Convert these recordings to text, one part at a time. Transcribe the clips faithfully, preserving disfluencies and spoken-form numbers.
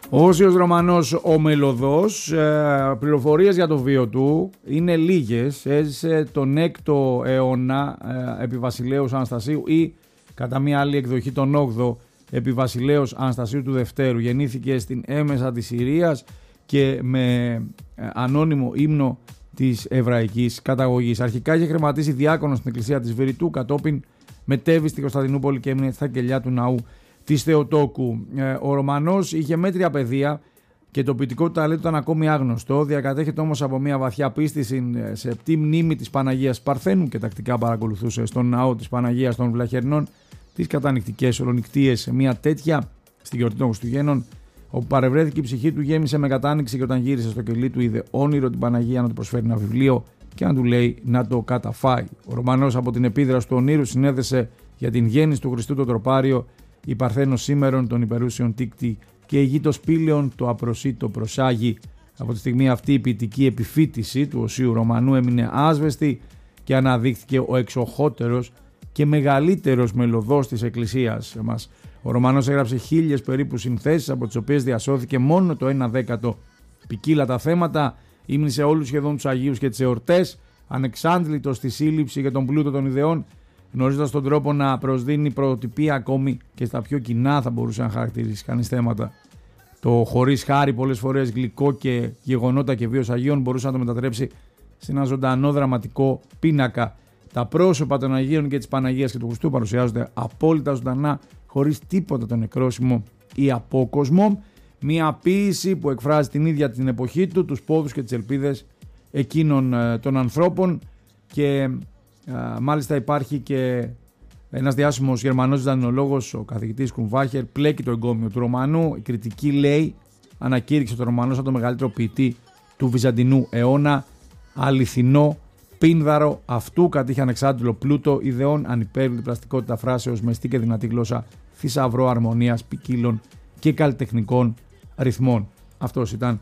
Ο Όσιος Ρωμανός ο Μελωδός, ε, πληροφορίες για το βίο του είναι λίγες. Έζησε τον έκτο αιώνα ε, επί Βασιλέως Αναστασίου ή κατά μία άλλη εκδοχή τον όγδοο επί Βασιλέως Αναστασίου του Δευτέρου. Γεννήθηκε στην έμεσα της Συρίας και με ε, ανώνυμο ύμνο της εβραϊκής καταγωγής. Αρχικά είχε χρηματίσει διάκονο στην εκκλησία της Βηρητού, κατόπιν μετέβη στη Κωνσταντινούπολη και έμεινε στα κελιά του ναού της Θεοτόκου. Ε, ο Ρωμανός είχε μέτρια παιδεία και το ποιητικό του ταλέντο ήταν ακόμη άγνωστο. Διακατέχεται όμως από μια βαθιά πίστη σε επτή μνήμη της Παναγίας Παρθένου και τακτικά παρακολουθούσε στον ναό της Παναγίας των Βλαχερνών τις κατανυκτικές ολονυκτίες. Σε μια τέτοια στην γιορτή των Χριστουγέννων, όπου παρευρέθηκε η ψυχή του, γέμισε με κατάνοιξη και όταν γύρισε στο κελί του είδε όνειρο την Παναγία να του προσφέρει ένα βιβλίο και να του λέει να το καταφάει. Ο Ρωμανός από την επίδραση του ονείρου συνέδεσε για την γέννηση του Χριστού το τροπάριο, η Παρθένος σήμερον των υπερούσιων τίκτη και η γη των σπήλαιων το απροσίτο προσάγει. Από τη στιγμή αυτή η ποιητική επιφύτηση του Οσίου Ρωμανού έμεινε άσβεστη και αναδείχθηκε ο εξοχότερος και μεγαλύτερος μελωδός της Εκκλησίας μας. Ο Ρωμανός έγραψε χίλιες περίπου συνθέσεις, από τις οποίες διασώθηκε μόνο το ένα δέκατο. Ποικίλα τα θέματα, ύμνησε όλους σχεδόν τους Αγίους και τις εορτές, ανεξάντλητος στη σύλληψη για τον πλούτο των ιδεών, γνωρίζοντας τον τρόπο να προσδίνει πρωτοτυπία ακόμη και στα πιο κοινά θα μπορούσε να χαρακτηρίσει κανείς θέματα. Το χωρίς χάρη, πολλές φορές γλυκό και γεγονότα και βίος Αγίων μπορούσε να το μετατρέψει σε ένα ζωντανό δραματικό πίνακα. Τα πρόσωπα των Αγίων και της Παναγίας και του Χριστού παρουσιάζονται απόλυτα ζωντανά, χωρίς τίποτα το νεκρόσιμο ή απόκοσμο. Μια ποίηση που εκφράζει την ίδια την εποχή του, τους πόδους και τις ελπίδες εκείνων ε, των ανθρώπων και ε, μάλιστα υπάρχει και ένας διάσημος Γερμανός δανεολόγος, ο καθηγητής Κρουμβάχερ, πλέκει το εγκόμιο του Ρωμανού. Η κριτική λέει, ανακήρυξε τον Ρωμανό σαν το μεγαλύτερο ποιητή του Βυζαντινού αιώνα, αληθινό, πίνδαρο, αυτού κατήχε ανεξάντλητο πλούτο ιδεών, ανυπέρβλητη πλαστικότητα φράσεως, μεστή και δυνατή γλώσσα, θησαυρό αρμονίας, ποικίλων και καλλιτεχνικών ρυθμών. Αυτός ήταν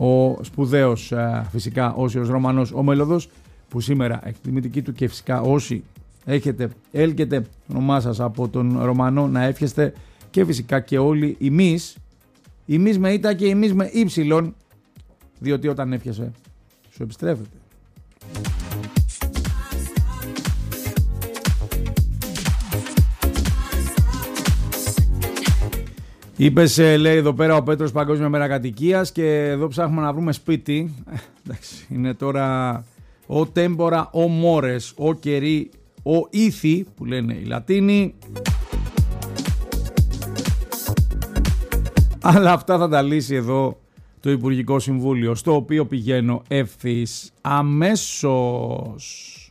ο σπουδαίος φυσικά Όσιος Ρωμανός ο Μέλωδος, που σήμερα έχει τη τιμητική του και φυσικά όσοι έχετε, έλκετε το όνομά σας από τον Ρωμανό να εύχεστε και φυσικά και όλοι εμείς, εμείς με ήτα και εμείς με ύψιλον, διότι όταν εύχεσαι σου επιστρέφεται. Είπες, λέει εδώ πέρα ο Πέτρος, Παγκόσμια Μέρα Κατοικίας, και εδώ ψάχνουμε να βρούμε σπίτι. Ε, εντάξει, είναι τώρα ο τέμπορα, ο μόρες, ο κερί, ο ήθη που λένε οι Λατίνοι. Αλλά αυτά θα τα λύσει εδώ το Υπουργικό Συμβούλιο, στο οποίο πηγαίνω ευθύς αμέσως.